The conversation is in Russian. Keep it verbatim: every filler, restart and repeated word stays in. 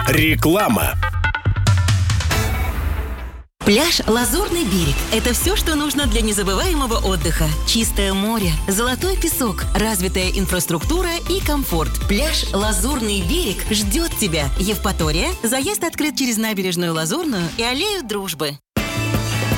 Реклама. Пляж «Лазурный берег» – это все, что нужно для незабываемого отдыха. Чистое море, золотой песок, развитая инфраструктура и комфорт. Пляж «Лазурный берег» ждет тебя. Евпатория. Заезд открыт через набережную Лазурную и аллею Дружбы.